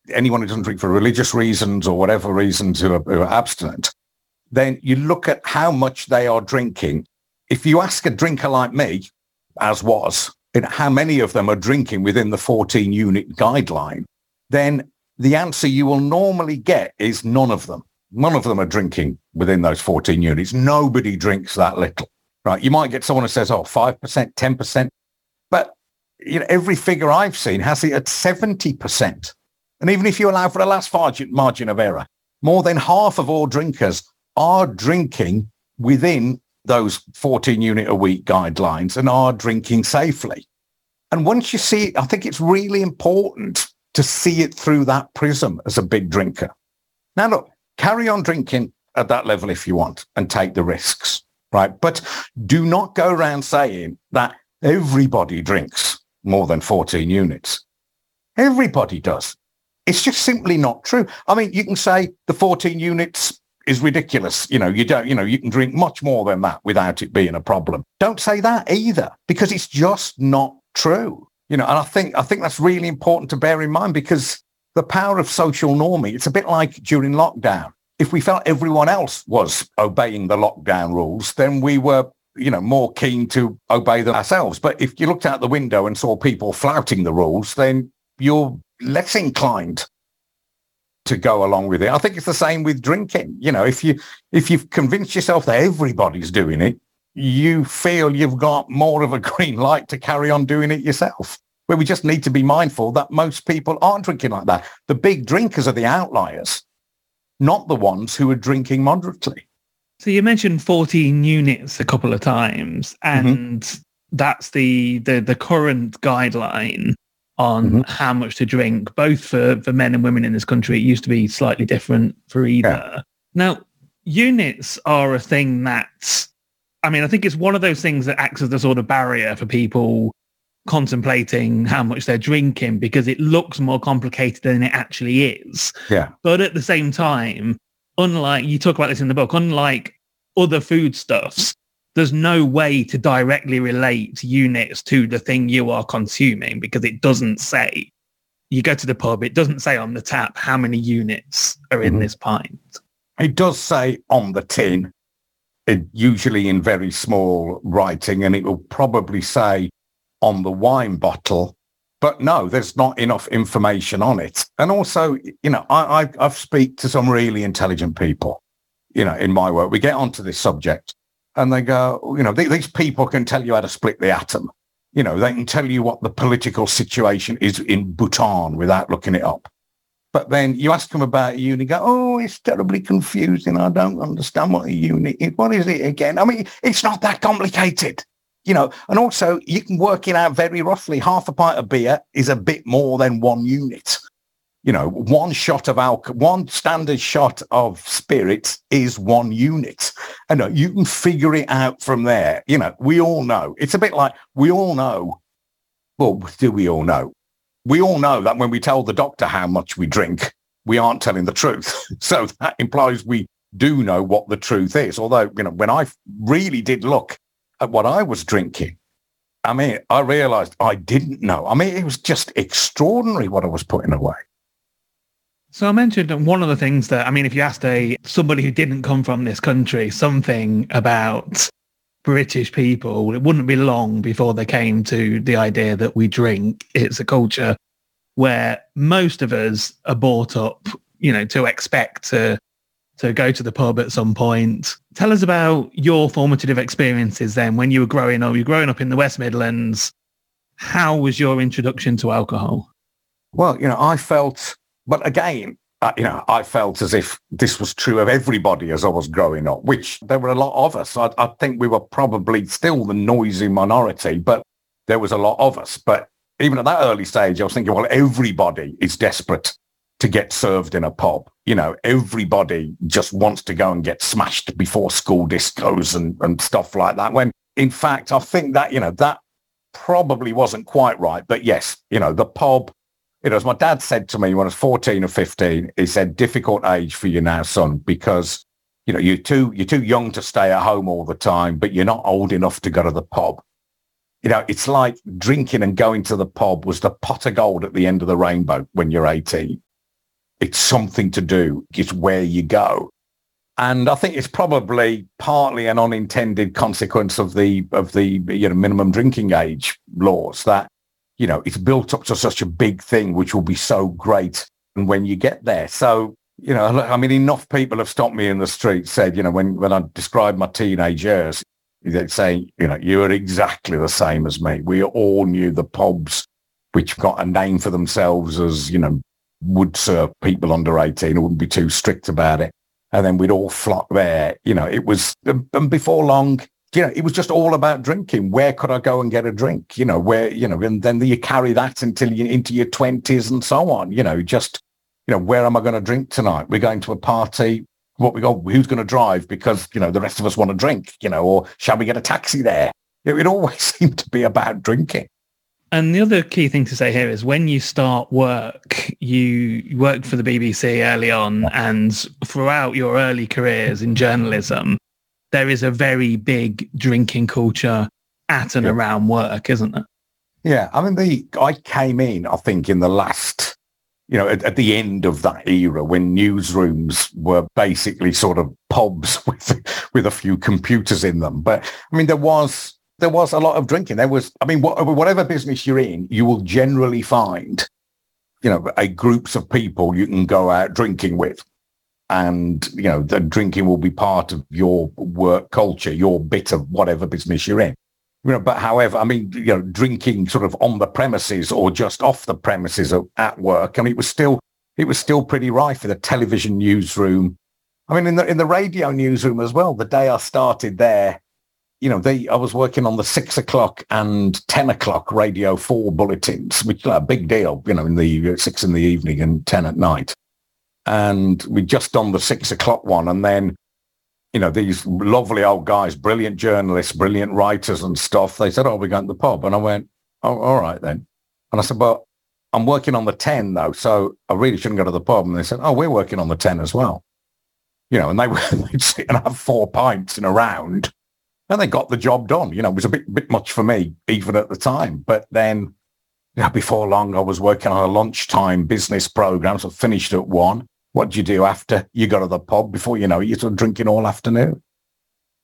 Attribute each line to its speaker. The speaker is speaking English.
Speaker 1: anyone who doesn't drink for religious reasons or whatever reasons who are abstinent, then you look at how much they are drinking. If you ask a drinker like me, as was, how many of them are drinking within the 14-unit guideline, then the answer you will normally get is none of them. None of them are drinking within those 14 units. Nobody drinks that little, right? You might get someone who says, 5%, 10%. But every figure I've seen has it at 70%. And even if you allow for the last margin of error, more than half of all drinkers are drinking within those 14-unit a week guidelines and are drinking safely. And once you see it, I think it's really important to see it through that prism as a big drinker. Now, look, carry on drinking at that level if you want and take the risks, right? But do not go around saying that everybody drinks more than 14 units. Everybody does. It's just simply not true. I mean, you can say the 14 units is ridiculous. You can drink much more than that without it being a problem. Don't say that either, because it's just not true. And I think that's really important to bear in mind, because the power of social norming, it's a bit like during lockdown. If we felt everyone else was obeying the lockdown rules, then we were, more keen to obey them ourselves. But if you looked out the window and saw people flouting the rules, then you're less inclined to go along with it. I think it's the same with drinking. If you've convinced yourself that everybody's doing it, you feel you've got more of a green light to carry on doing it yourself. Where we just need to be mindful that most people aren't drinking like that. The big drinkers are the outliers, not the ones who are drinking moderately.
Speaker 2: So you mentioned 14 units a couple of times, and that's the current guideline on how much to drink, both for men and women in this country. It used to be slightly different for either. Yeah. Now, units are a thing that, I think it's one of those things that acts as a sort of barrier for people contemplating how much they're drinking, because it looks more complicated than it actually is.
Speaker 1: Yeah.
Speaker 2: But at the same time, unlike, you talk about this in the book, unlike other foodstuffs, there's no way to directly relate units to the thing you are consuming, because it doesn't say. You go to the pub, it doesn't say on the tap how many units are in this pint.
Speaker 1: It does say on the tin, usually in very small writing, and it will probably say on the wine bottle, but no, there's not enough information on it. And also, I've speak to some really intelligent people, in my work. We get onto this subject and they go, these people can tell you how to split the atom. They can tell you what the political situation is in Bhutan without looking it up. But then you ask them about a unit, go, it's terribly confusing. I don't understand what a unit is. What is it again? It's not that complicated. And also you can work it out very roughly. Half a pint of beer is a bit more than 1 unit. One shot of alcohol, one standard shot of spirits is 1 unit. And you can figure it out from there. We all know. It's a bit like we all know. Well, do we all know? We all know that when we tell the doctor how much we drink, we aren't telling the truth. So that implies we do know what the truth is. Although, when I really did look at what I was drinking, I realized I didn't know. It was just extraordinary what I was putting away.
Speaker 2: So I mentioned one of the things that, if you asked somebody who didn't come from this country something about British people, it wouldn't be long before they came to the idea that we drink. It's a culture where most of us are brought up, to expect to go to the pub at some point. Tell us about your formative experiences then when you were growing up. You're growing up in the West Midlands. How was your introduction to alcohol?
Speaker 1: Well, I felt, but again, I felt as if this was true of everybody as I was growing up, which there were a lot of us. I think we were probably still the noisy minority, but there was a lot of us. But even at that early stage, I was thinking, well, everybody is desperate to get served in a pub. Everybody just wants to go and get smashed before school discos and stuff like that. When in fact, I think that, that probably wasn't quite right. But yes, the pub, as my dad said to me when I was 14 or 15, he said, difficult age for you now, son, because, you're too young to stay at home all the time, but you're not old enough to go to the pub. It's like drinking and going to the pub was the pot of gold at the end of the rainbow when you're 18. it's something to do. It's where you go. And I think it's probably partly an unintended consequence of the minimum drinking age laws that, it's built up to such a big thing, which will be so great. And when you get there, so, enough people have stopped me in the street, said, when I describe my teenage years, they'd say, you are exactly the same as me. We all knew the pubs, which got a name for themselves as, would serve people under 18, who wouldn't be too strict about it. And then we'd all flock there. It was, and before long, it was just all about drinking. Where could I go and get a drink? And then you carry that until you into your 20s and so on. Where am I going to drink tonight? We're going to a party. Who's going to drive? Because, the rest of us want to drink, or shall we get a taxi there? It always seemed to be about drinking.
Speaker 2: And the other key thing to say here is when you start work, you worked for the BBC early on, and throughout your early careers in journalism, there is a very big drinking culture at and around work, isn't there?
Speaker 1: Yeah. I mean, I came in, I think, in the last, at the end of that era when newsrooms were basically sort of pubs with a few computers in them. But I mean, there was a lot of drinking. There was, whatever business you're in, you will generally find, a groups of people you can go out drinking with. And, the drinking will be part of your work culture, your bit of whatever business you're in. But however, drinking sort of on the premises or just off the premises at work, it was still pretty rife in the television newsroom. In the radio newsroom as well. The day I started there, I was working on the 6 o'clock and 10 o'clock Radio 4 bulletins, which is a big deal, in the 6 in the evening and 10 at night. And we just done the 6 o'clock one. And then, these lovely old guys, brilliant journalists, brilliant writers and stuff, they said, we're going to the pub. And I went, oh, all right then. And I said, but I'm working on the 10 though, so I really shouldn't go to the pub. And they said, we're working on the 10 as well. And they'd sit and have 4 pints in a round. And they got the job done. It was a bit much for me, even at the time. But then, before long, I was working on a lunchtime business program, so finished at 1. What do you do after you go to the pub? Before you know it, you're sort of drinking all afternoon.